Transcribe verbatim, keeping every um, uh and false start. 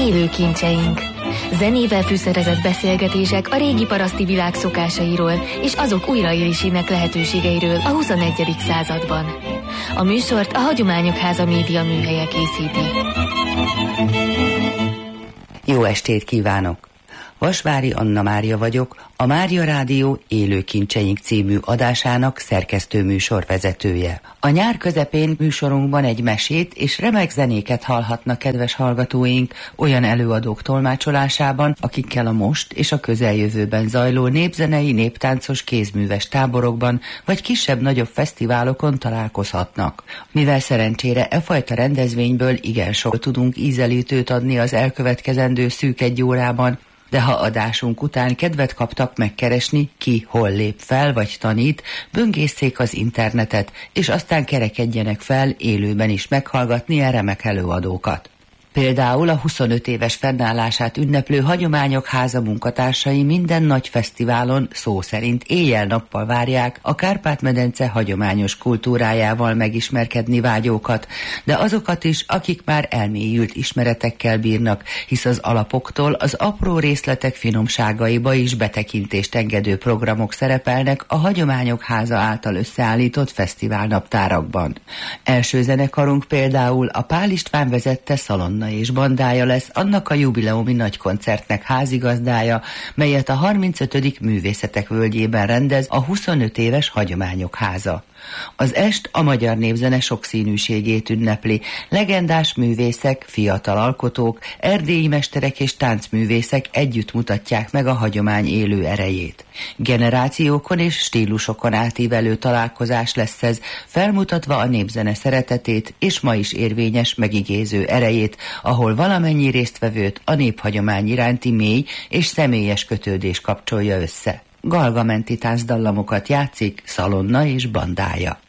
élő kincseink. Zenével fűszerezett beszélgetések a régi paraszti világ szokásairól és azok újraélésének lehetőségeiről a huszonegyedik században. A műsort a Hagyományok Háza média műhelye készíti. Jó estét kívánok! Vasvári Anna Mária vagyok, a Mária Rádió Élő Kincseink című adásának szerkesztő műsorvezetője. A nyár közepén műsorunkban egy mesét és remek zenéket hallhatnak kedves hallgatóink olyan előadók tolmácsolásában, akikkel a most és a közeljövőben zajló népzenei, néptáncos, kézműves táborokban vagy kisebb-nagyobb fesztiválokon találkozhatnak. Mivel szerencsére e fajta rendezvényből igen sok tudunk ízelítőt adni az elkövetkezendő szűk egy órában, de ha adásunk után kedvet kaptak megkeresni, ki hol lép fel vagy tanít, böngészszék az internetet, és aztán kerekedjenek fel élőben is meghallgatni a remek előadókat. Például a huszonöt éves fennállását ünneplő Hagyományok Háza munkatársai minden nagy fesztiválon szó szerint éjjel-nappal várják a Kárpát-medence hagyományos kultúrájával megismerkedni vágyókat, de azokat is, akik már elmélyült ismeretekkel bírnak, hisz az alapoktól az apró részletek finomságaiba is betekintést engedő programok szerepelnek a Hagyományok Háza által összeállított fesztiválnaptárakban. Első zenekarunk például a Pál István vezette Szalonna és bandája lesz, annak a jubileumi nagykoncertnek házigazdája, melyet a harmincötödik Művészetek Völgyében rendez a huszonöt éves Hagyományok Háza. Az est a magyar népzene sokszínűségét ünnepli. Legendás művészek, fiatal alkotók, erdélyi mesterek és táncművészek együtt mutatják meg a hagyomány élő erejét. Generációkon és stílusokon átívelő találkozás lesz ez, felmutatva a népzene szeretetét és ma is érvényes megigéző erejét, ahol valamennyi résztvevőt a néphagyomány iránti mély és személyes kötődés kapcsolja össze. Galgamenti táncdallamokat játszik Szalonna és bandája.